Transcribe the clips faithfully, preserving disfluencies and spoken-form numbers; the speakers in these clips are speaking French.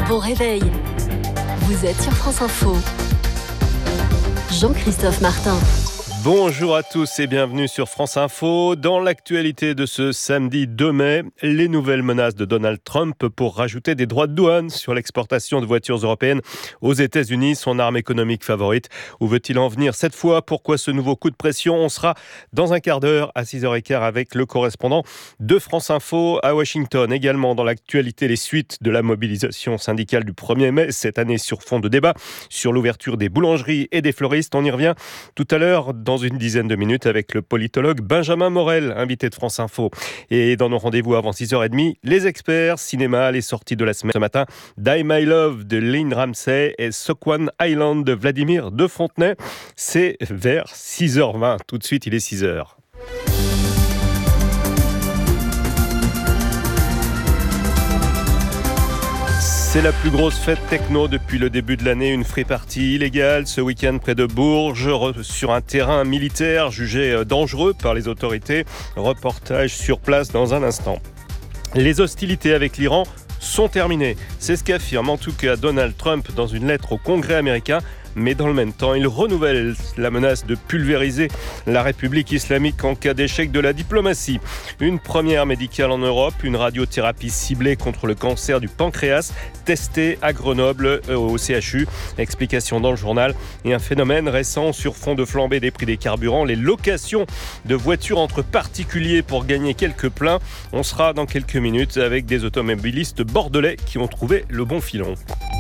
Bon réveil. Vous êtes sur France Info. Jean-Christophe Martin. Bonjour à tous et bienvenue sur France Info. Dans l'actualité de ce samedi deux mai, les nouvelles menaces de Donald Trump pour rajouter des droits de douane sur l'exportation de voitures européennes aux États-Unis, son arme économique favorite. Où veut-il en venir cette fois ? Pourquoi ce nouveau coup de pression ? On sera dans un quart d'heure à six heures quinze avec le correspondant de France Info à Washington. Également dans l'actualité, les suites de la mobilisation syndicale du premier mai cette année sur fond de débat sur l'ouverture des boulangeries et des fleuristes. On y revient tout à l'heure dans Dans une dizaine de minutes avec le politologue Benjamin Morel, invité de France Info. Et dans nos rendez-vous avant six heures trente, les experts, cinéma, les sorties de la semaine ce matin, Die My Love de Lynn Ramsey et Squan Island de Vladimir de Fontenay. C'est vers six heures vingt. Tout de suite, il est six heures. C'est la plus grosse fête techno depuis le début de l'année, une free party illégale ce week-end près de Bourges, sur un terrain militaire jugé dangereux par les autorités. Reportage sur place dans un instant. Les hostilités avec l'Iran sont terminées. C'est ce qu'affirme en tout cas Donald Trump dans une lettre au Congrès américain. Mais dans le même temps, il renouvelle la menace de pulvériser la République islamique en cas d'échec de la diplomatie. Une première médicale en Europe, une radiothérapie ciblée contre le cancer du pancréas, testée à Grenoble au C H U. Explication dans le journal. Et un phénomène récent sur fond de flambée des prix des carburants, les locations de voitures entre particuliers pour gagner quelques pleins. On sera dans quelques minutes avec des automobilistes bordelais qui ont trouvé le bon filon.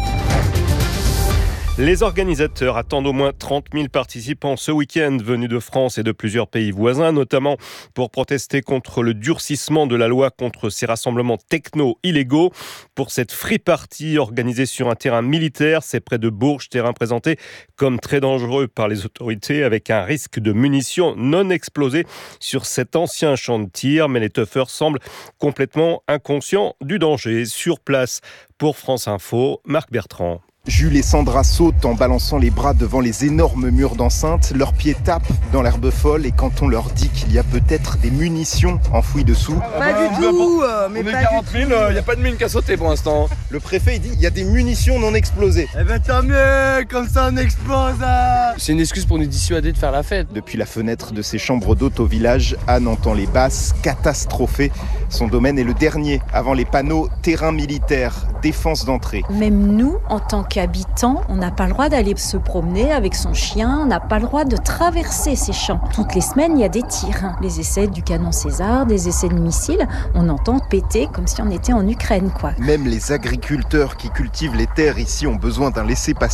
Les organisateurs attendent au moins trente mille participants ce week-end venus de France et de plusieurs pays voisins, notamment pour protester contre le durcissement de la loi contre ces rassemblements techno illégaux. Pour cette free party organisée sur un terrain militaire, c'est près de Bourges, terrain présenté comme très dangereux par les autorités avec un risque de munitions non explosées sur cet ancien champ de tir. Mais les toughers semblent complètement inconscients du danger. Sur place, pour France Info, Marc Bertrand. Jules et Sandra sautent en balançant les bras devant les énormes murs d'enceinte. Leurs pieds tapent dans l'herbe folle et quand on leur dit qu'il y a peut-être des munitions enfouies dessous... Pas du tout, euh, mais on est pas quarante mille, il n'y a pas de mine qu'à sauter pour l'instant. Le préfet il dit qu'il y a des munitions non explosées. Eh ben tant mieux, comme ça on explose hein. C'est une excuse pour nous dissuader de faire la fête. Depuis la fenêtre de ses chambres d'hôte au village, Anne entend les basses, catastrophée. Son domaine est le dernier, avant les panneaux terrain militaire, défense d'entrée. Même nous, en tant qu'habitants, on n'a pas le droit d'aller se promener avec son chien, on n'a pas le droit de traverser ces champs. Toutes les semaines, il y a des tirs. Les essais du canon César, des essais de missiles, on entend péter comme si on était en Ukraine, quoi. Même les agriculteurs qui cultivent les terres ici ont besoin d'un laissez-passer.